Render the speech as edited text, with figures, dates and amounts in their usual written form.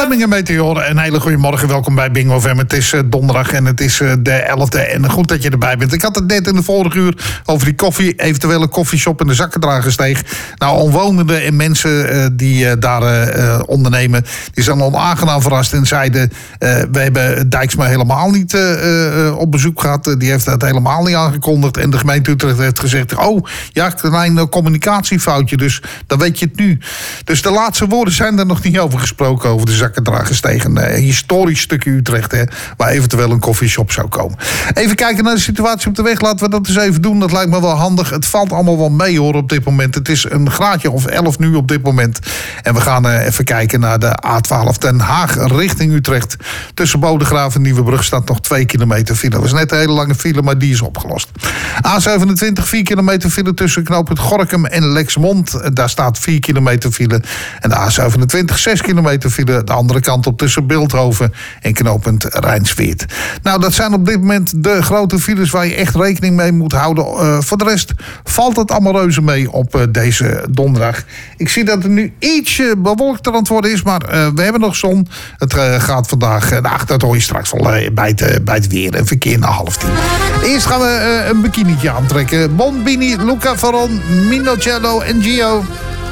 Stemmingen Meteor. Een hele goede morgen. Welkom bij Bingo FM. Het is donderdag en het is de 11e. En goed dat je erbij bent. Ik had het net in de vorige uur over die koffie. Eventuele koffieshop in de Zakkendragersteeg. Nou, omwonenden en mensen die daar ondernemen, die zijn onaangenaam verrast en zeiden, we hebben Dijksma helemaal niet op bezoek gehad. Die heeft dat helemaal niet aangekondigd. En de gemeente Utrecht heeft gezegd, oh ja, klein communicatiefoutje. Dus dan weet je het nu. Dus de laatste woorden zijn er nog niet over gesproken, over de Zakkendragersteeg. Een historisch stukje Utrecht, hè, waar eventueel een koffieshop zou komen. Even kijken naar de situatie op de weg. Laten we dat eens even doen. Dat lijkt me wel handig. Het valt allemaal wel mee, hoor, op dit moment. Het is een graadje of 11 nu op dit moment. En we gaan even kijken naar de A12 Den Haag richting Utrecht. Tussen Bodegraven en Nieuwebrug staat nog 2 kilometer file. Dat was net een hele lange file, maar die is opgelost. A27, 4 kilometer file tussen knooppunt Gorinchem en Lexmond. Daar staat 4 kilometer file. En de A27, 6 kilometer file de andere kant op tussen Bilthoven en knooppunt Rijnsweert. Nou, dat zijn op dit moment de grote files waar je echt rekening mee moet houden. Voor de rest valt het allemaal reuze mee op deze donderdag. Ik zie dat het nu ietsje bewolkter aan het worden is, maar we hebben nog zon. Het gaat vandaag, dat hoor je straks wel bij het weer en verkeer na 9:30. Eerst gaan we een bikinietje aantrekken. Bombini, Luca Faron, Minocello en Gio.